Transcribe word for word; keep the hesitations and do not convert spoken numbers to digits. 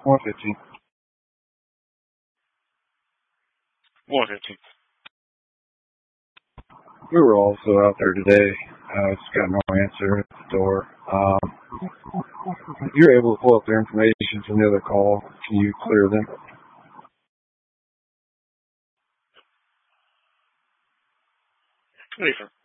one fifteen. one fifteen. We were also out there today. Uh, just got no answer at the door. Um, if you're able to pull up their information from the other call, can you clear them? What are you from?